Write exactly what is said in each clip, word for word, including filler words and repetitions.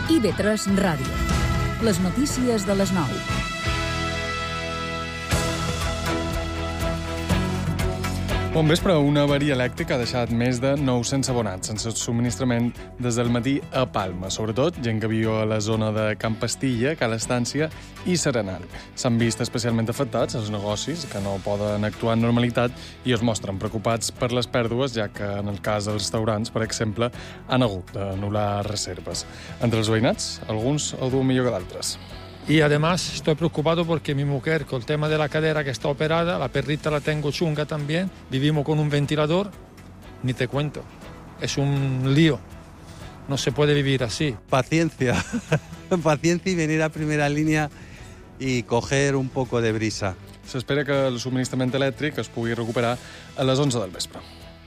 I V tres Ràdio. Les notícies de les nou. Bon vespre. Una avaria elèctrica ha deixat més de nou-cents abonats sense subministrament des del matí a Palma. Sobretot, gent que viu a la zona de Can Pastilla, Cala Estància i Serenal. S'han vist especialment afectats els negocis que no poden actuar en normalitat i es mostren preocupats per les pèrdues, ja que en el cas dels restaurants, per exemple, han hagut d'anul·lar reserves. Entre els veïnats, alguns ho duen millor que d'altres. Y además estoy preocupado porque mi mujer, con el tema de la cadera que está operada, la perrita la tengo chunga también, vivimos con un ventilador, ni te cuento. Es un lío. No se puede vivir así. Paciencia. Paciencia y venir a primera línea y coger un poco de brisa. S'espera que el subministrament elèctric es pugui recuperar a les onze del vespre.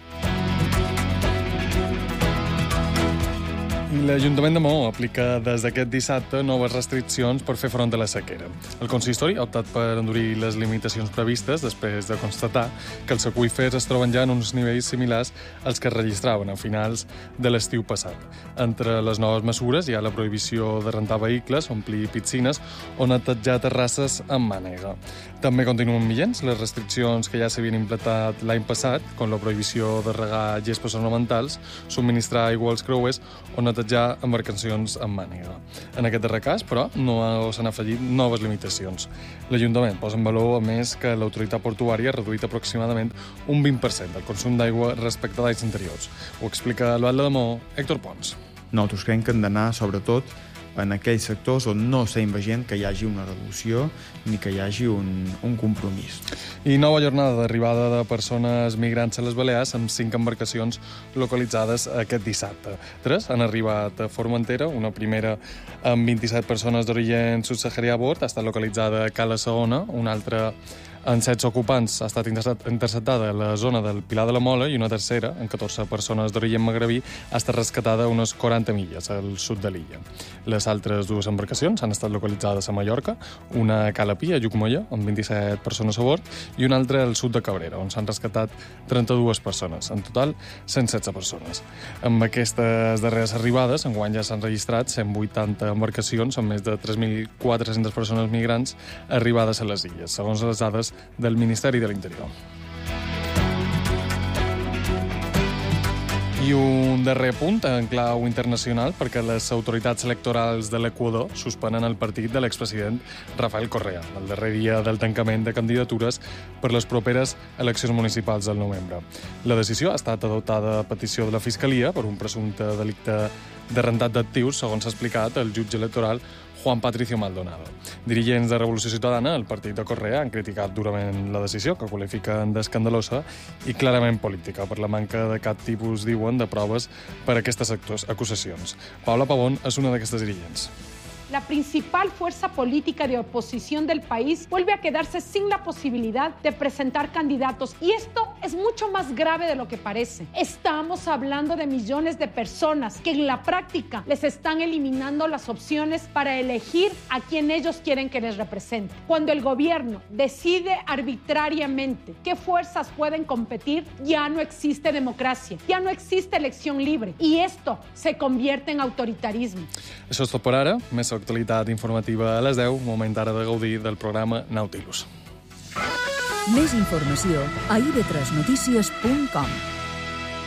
L'Ajuntament de Maó aplica des d'aquest dissabte noves restriccions per fer front a la sequera. El consistori ha optat per endurir les limitacions previstes després de constatar que els aqüífers es troben ja en uns nivells similars als que es registraven a finals de l'estiu passat. Entre les noves mesures hi ha la prohibició de rentar vehicles, omplir piscines o netejar terrasses amb mànega. També continuen vigents les restriccions que ja s'havien implantat l'any passat, com la prohibició de regar gespes ornamentals, subministrar aigua als creuers o netejar embarcacions amb mànega. En aquest darrer cas, però, no s'han afegit noves limitacions. L'Ajuntament posa en valor, a més, que l'autoritat portuària ha reduït aproximadament un vint per cent del consum d'aigua respecte d'anys anteriors. Ho explica l'alcalde de Maó, Héctor Pons. Nosaltres creiem que hem d'anar, sobretot, en aquells sectors on no s'ha veient que hi hagi una reducció ni que hi hagi un, un compromís. I nova jornada d'arribada de persones migrants a les Balears amb cinc embarcacions localitzades aquest dissabte. Tres han arribat a Formentera, una primera amb vint-i-set persones d'origen subsaharià a bord, ha estat localitzada a Cala Saona, una altra en setze ocupants ha estat interceptada a la zona del Pilar de la Mola i una tercera, en catorze persones d'origen magrebí, ha estat rescatada a unes quaranta milles al sud de l'illa. Les altres dues embarcacions han estat localitzades a Mallorca, una a Cala Pia, a Llucmolla, amb vint-i-set persones a bord, i una altra al sud de Cabrera, on s'han rescatat trenta-dues persones. En total, cent setze persones. Amb aquestes darreres arribades, enguany ja s'han registrat cent vuitanta embarcacions amb més de tres mil quatre-centes persones migrants arribades a les illes, segons les dades del Ministeri de l'Interior. I un darrer punt en clau internacional, perquè les autoritats electorals de l'Equador suspenen el partit de l'expresident Rafael Correa, el darrer dia del tancament de candidatures per les properes eleccions municipals del novembre. La decisió ha estat adoptada a petició de la Fiscalia per un presumpte delicte de rentat d'actius, segons s'ha explicat el jutge electoral Juan Patricio Maldonado. Dirigents de Revolució Ciutadana, el partit de Correa, han criticat durament la decisió, que qualifiquen d'escandalosa i clarament política, per la manca de cap tipus, diuen, de proves per a aquestes acusacions. Paula Pavón és una d'aquestes dirigents. La principal fuerza política de oposición del país vuelve a quedarse sin la posibilidad de presentar candidatos. Y esto es mucho más grave de lo que parece. Estamos hablando de millones de personas que en la práctica les están eliminando las opciones para elegir a quien ellos quieren que les represente. Cuando el gobierno decide arbitrariamente qué fuerzas pueden competir, ya no existe democracia, ya no existe elección libre. Y esto se convierte en autoritarismo. Això és tot per ara. Més actualitat informativa a les deu, moment ara de gaudir del programa Nautilus. Més informació a i ve tres notícies punt com.